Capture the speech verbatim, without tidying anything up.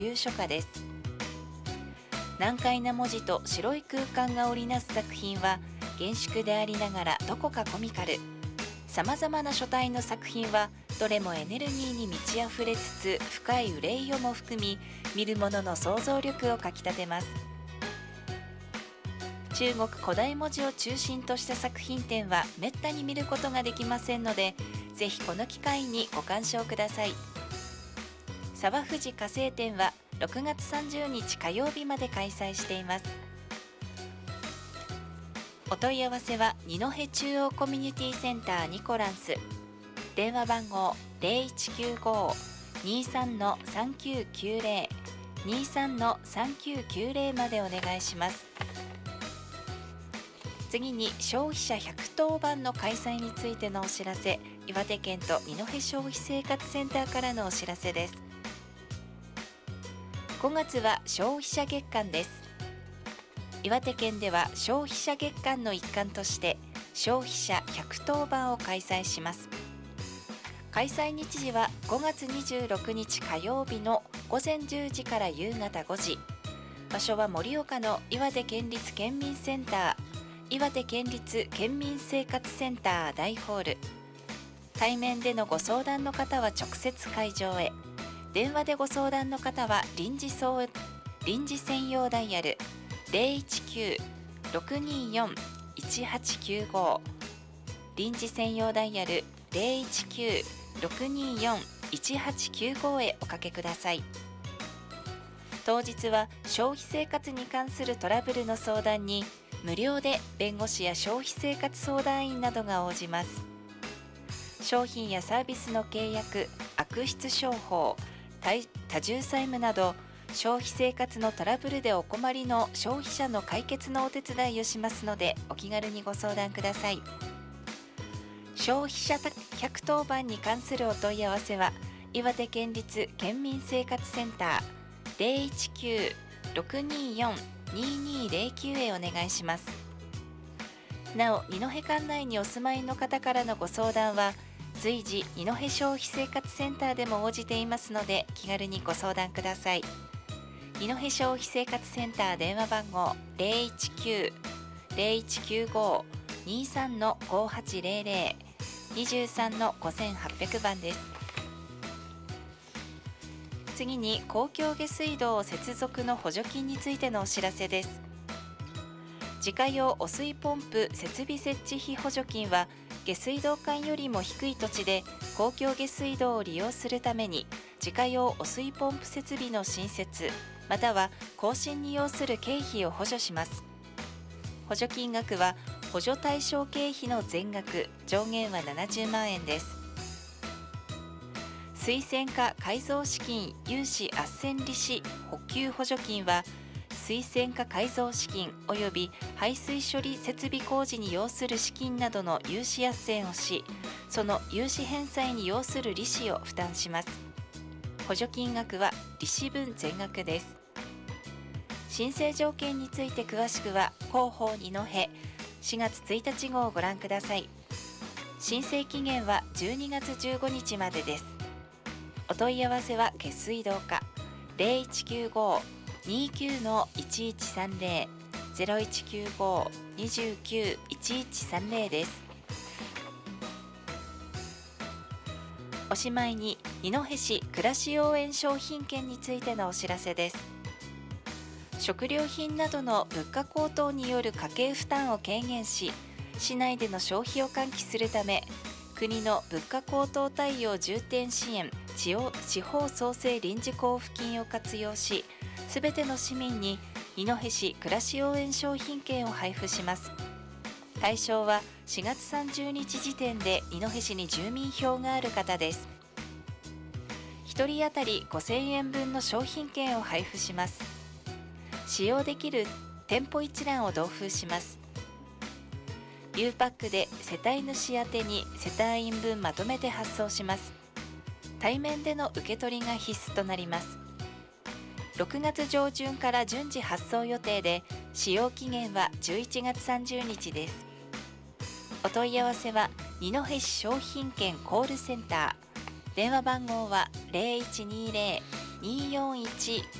いう書家です。難解な文字と白い空間が織りなす作品は厳粛でありながらどこかコミカル。さまざまな書体の作品はどれもエネルギーに満ち溢れつつ深い憂いをも含み、見る者の想像力をかきたてます。中国古代文字を中心とした作品展はめったに見ることができませんので、ぜひこの機会にご鑑賞ください。沢藤火星展はろくがつさんじゅうにち火曜日まで開催しています。お問い合わせは二戸中央コミュニティセンターニコランス、電話番号 ゼロいちきゅうご にさん さんきゅうきゅうゼロ にさん さんきゅうきゅうゼロまでお願いします。次に消費者ひゃくとおばんの開催についてのお知らせ、岩手県と二戸消費生活センターからのお知らせです。ごがつは消費者月間です。岩手県では消費者月間の一環として消費者ひゃくとおばんを開催します。開催日時はごがつにじゅうろくにち火曜日のごぜんじゅうじから夕方ごじ。場所は盛岡の岩手県立県民センター、岩手県立県民生活センター大ホール。対面でのご相談の方は直接会場へ、電話でご相談の方は臨時相臨時専用ダイヤル ゼロいちきゅう ろくによん いちはちきゅうご、 臨時専用ダイヤル ゼロいちきゅう ろくによん いちはちきゅうご へおかけください。当日は消費生活に関するトラブルの相談に無料で弁護士や消費生活相談員などが応じます。商品やサービスの契約、悪質商法、多重債務など消費生活のトラブルでお困りの消費者の解決のお手伝いをしますので、お気軽にご相談ください。消費者ひゃくとおばんに関するお問い合わせは岩手県立県民生活センター ゼロいちきゅう ろくによん ににゼロきゅう へお願いします。なお、二戸管内にお住まいの方からのご相談は随時二戸消費生活センターでも応じていますので、気軽にご相談ください。二戸消費生活センター電話番号 ゼロいちきゅう ゼロいちきゅうご にさん ごはちゼロゼロ にじゅうさん ごせんはっぴゃくばんです。次に公共下水道接続の補助金についてのお知らせです。自家用汚水ポンプ設備設置費補助金は下水道管よりも低い土地で公共下水道を利用するために自家用汚水ポンプ設備の新設または更新に要する経費を補助します。補助金額は補助対象経費の全額、上限はななじゅうまんえんです。水洗化改造資金融資斡旋利子補給補助金は水洗化改造資金及び排水処理設備工事に要する資金などの融資斡旋をし、その融資返済に要する利子を負担します。補助金額は利子分全額です。申請条件について詳しくは広報二戸しがつついたち号をご覧ください。申請期限はじゅうにがつじゅうごにちまでです。お問い合わせは下水道課 ゼロいちきゅうご にきゅう いちいちさんゼロ ゼロいちきゅうご にきゅう いちいちさんゼロです。おしまいに二戸市暮らし応援商品券についてのお知らせです。食料品などの物価高騰による家計負担を軽減し、市内での消費を喚起するため、国の物価高騰対応重点支援地方創生臨時交付金を活用し、すべての市民に二戸市暮らし応援商品券を配布します。対象はしがつさんじゅうにち時点で二戸市に住民票がある方です。ひとり当たりごせんえんぶんの商品券を配布します。使用できる店舗一覧を同封します。ゆうパックで世帯主宛てに世帯員分まとめて発送します。対面での受け取りが必須となります。ろくがつ上旬から順次発送予定で、使用期限はじゅういちがつさんじゅうにちです。お問い合わせは二戸市商品券コールセンター、電話番号は ゼロいちにゼロにーよんいち